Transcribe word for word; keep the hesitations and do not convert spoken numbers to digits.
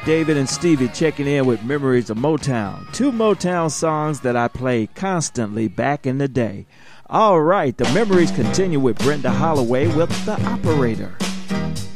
David and Stevie checking in with memories of Motown. Two Motown songs that I played constantly back in the day. All right, the memories continue with Brenda Holloway with The Operator.